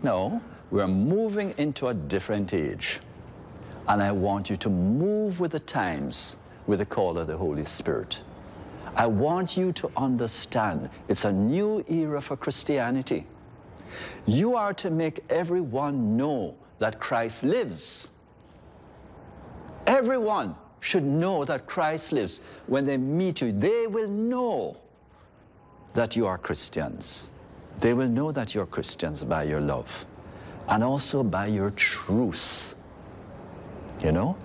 now, we're moving into a different age. And I want you to move with the times, with the call of the Holy Spirit. I want you to understand it's a new era for Christianity. You are to make everyone know that Christ lives. Everyone should know that Christ lives. When they meet you, they will know that you are Christians. They will know that you're Christians by your love and also by your truth. You know?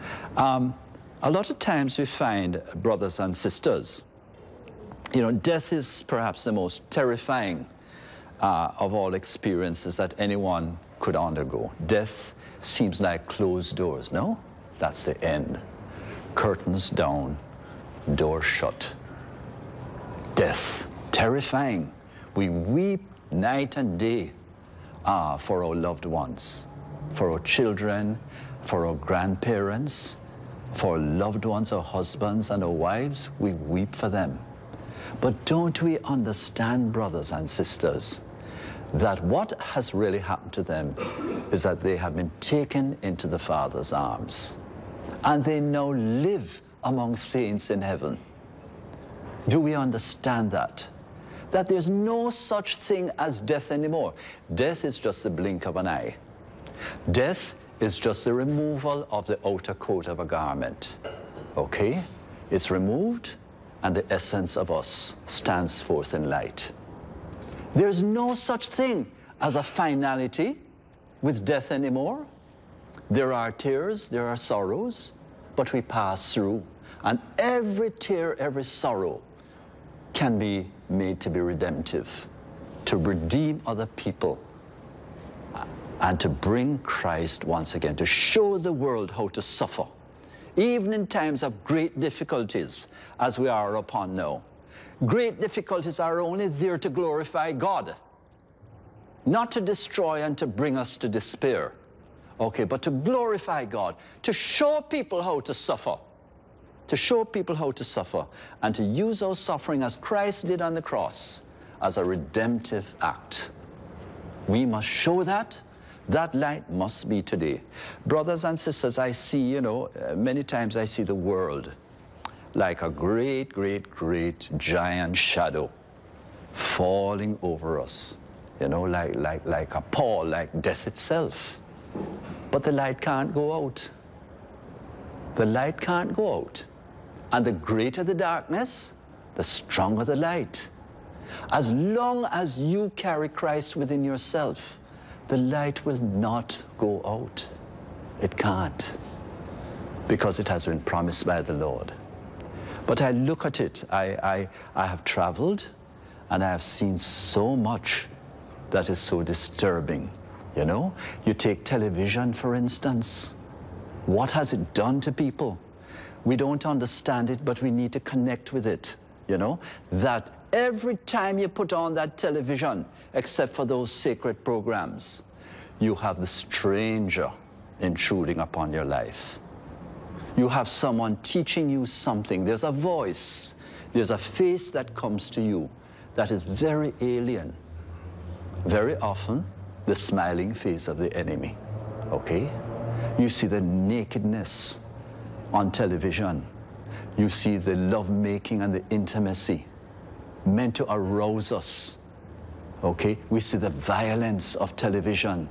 A lot of times we find, brothers and sisters, you know, death is perhaps the most terrifying of all experiences that anyone could undergo. Death seems like closed doors, no? That's the end. Curtains down, door shut. Death, terrifying. We weep night and day for our loved ones, for our children, for our grandparents, for our loved ones, our husbands and our wives. We weep for them. But don't we understand, brothers and sisters, that what has really happened to them is that they have been taken into the Father's arms, and they now live among saints in heaven. Do we understand that? That there's no such thing as death anymore. Death is just the blink of an eye. Death is just the removal of the outer coat of a garment. Okay? It's removed, and the essence of us stands forth in light. There's no such thing as a finality with death anymore. There are tears, there are sorrows, but we pass through. And every tear, every sorrow can be made to be redemptive, to redeem other people, and to bring Christ once again, to show the world how to suffer, even in times of great difficulties, as we are upon now. Great difficulties are only there to glorify God, not to destroy and to bring us to despair. Okay, but to glorify God, to show people how to suffer, to show people how to suffer, and to use our suffering as Christ did on the cross as a redemptive act. We must show that. That light must be today. Brothers and sisters, I see, you know, many times I see the world like a great, great, great giant shadow falling over us, you know, like a pall, like death itself. But the light can't go out. The light can't go out. And the greater the darkness, the stronger the light. As long as you carry Christ within yourself, the light will not go out. It can't, because it has been promised by the Lord. But I look at it, I have traveled, and I have seen so much that is so disturbing. You know, you take television, for instance. What has it done to people? We don't understand it, but we need to connect with it, you know, that every time you put on that television, except for those sacred programs, you have the stranger intruding upon your life. You have someone teaching you something. There's a voice, there's a face that comes to you that is very alien. Very often, the smiling face of the enemy, okay? You see the nakedness on television. You see the lovemaking and the intimacy meant to arouse us, okay? We see the violence of television.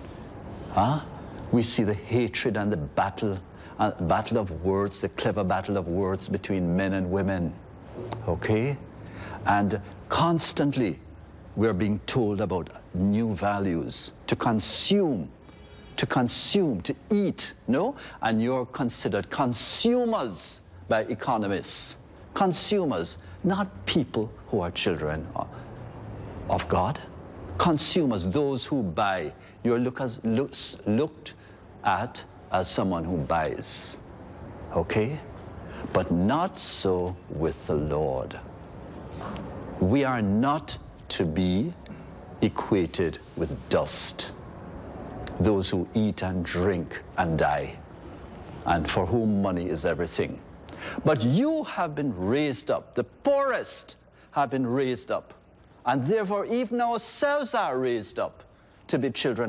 We see the hatred and the battle of words, the clever battle of words between men and women, okay? And constantly, we're being told about new values, to consume, to eat, no? And you're considered consumers by economists. Consumers, not people who are children of God. Consumers, those who buy. You're looked at as someone who buys, okay? But not so with the Lord. We are not to be equated with dust, those who eat and drink and die, and for whom money is everything. But you have been raised up, the poorest have been raised up, and therefore even ourselves are raised up to be children